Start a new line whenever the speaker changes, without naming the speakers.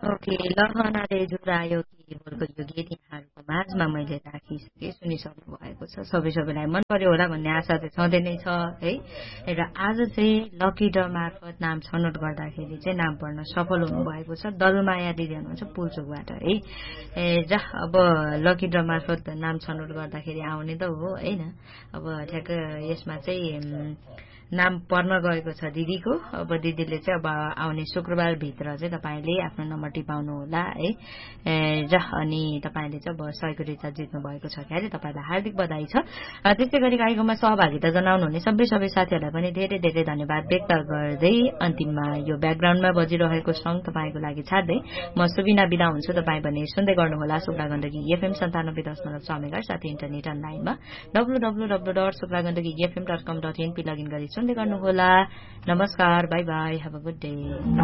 okay लहनाले जुरायो कि होलको यो गीत यहाँहरूको माझमा मैले राखिसकेँ सुनिसक्नु भएको छ सबैलाई मन पर्यो होला भन्ने आशा चाहिँ छँदै नै छ है र आज चाहिँ लकी ड्र मार्फत नाम छनौट गर्दाखेरि चाहिँ नाम पढ्न सफल हुनुभएको छ दलमाया दिदी हुनुहुन्छ पुल्चोकबाट है र अब लकी ड्र मार्फत नाम छनौट गर्दाखेरि आउने त हो हैन अब ठ्याक्क यसमा चाहिँ नाम पर्न गएको छ दिदीको अब दिदीले चाहिँ अब आउने शुक्रबार भित्र चाहिँ तपाईले आफ्नो नम्बर टिपाउनु होला है र अनि तपाईले चाहिँ अब 100 को रिचार्ज जित्नु भएको छ क्यारे तपाईलाई हार्दिक बधाई छ त्यसै गरी कार्यक्रममा सहभागिता जनाउनु हुने सबै साथीहरुलाई पनि धेरै धेरै धन्यवाद व्यक्त गर्दै अन्तिममा यो ब्याकग्राउन्डमा बजिरहेको सङ तपाईको लागि छाड्दै म सुबिना बिदा हुन्छु तपाई भने सुन्दै गर्नु होला सुब्रा गण्डकी एफएम 97.6 मेगाहर्ज साथै इन्टरनेट अनलाइनमा www.subragandakifm.com.in लगइन गरी सुन्दै गर्नुहोला नमस्कार bye bye have a good day